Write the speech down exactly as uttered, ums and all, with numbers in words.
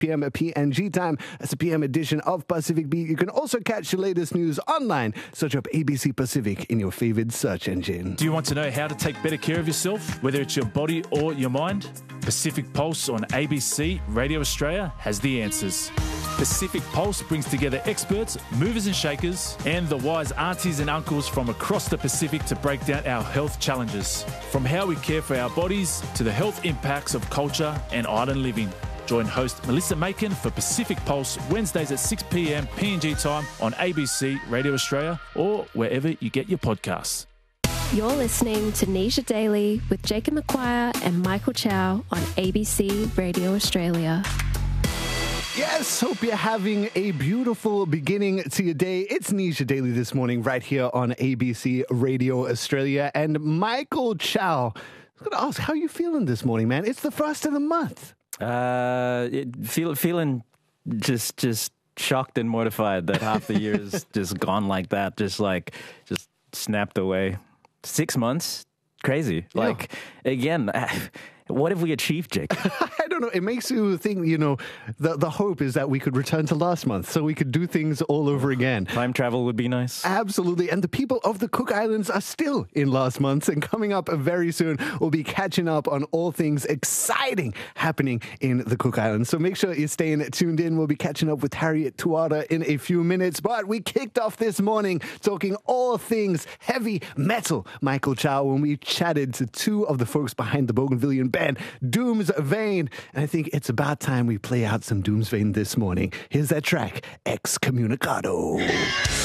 p.m. P N G time. That's a P M edition of Pacific Beat. You can also catch the latest news online. Search up A B C Pacific in your favorite search engine. Do you want to know how to take better care of yourself, whether it's your body or your mind? Pacific Pulse on A B C Radio Australia has the answers. Pacific Pulse brings together experts, movers and shakers, and the wise aunties and uncles from across the Pacific to break down our health challenges. From how we care for our bodies to the health impacts of culture and island living. Join host Melissa Macon for Pacific Pulse Wednesdays at six p.m. P N G time on A B C Radio Australia or wherever you get your podcasts. You're listening to Nisha Daily with Jacob McQuire and Michael Chow on A B C Radio Australia. Yes, hope you're having a beautiful beginning to your day. It's Nisha Daily this morning right here on A B C Radio Australia. And Michael Chow, I was going to ask, how are you feeling this morning, man? It's the first of the month. Uh, it, feel, feeling just just shocked and mortified that half the year is just gone like that, just like, just snapped away. Six months? Crazy. Yeah. Like, again, what have we achieved, Jake? I don't know. It makes you think, you know, the, the hope is that we could return to last month so we could do things all over again. Time travel would be nice. Absolutely. And the people of the Cook Islands are still in last month. And coming up very soon, we'll be catching up on all things exciting happening in the Cook Islands. So make sure you're staying tuned in. We'll be catching up with Harriet Tuada in a few minutes. But we kicked off this morning talking all things heavy metal, Michael Chow, when we chatted to two of the folks behind the Bougainvillean band, Doomsvane. And I think it's about time we play out some Doomsvane this morning. Here's that track, Excommunicado.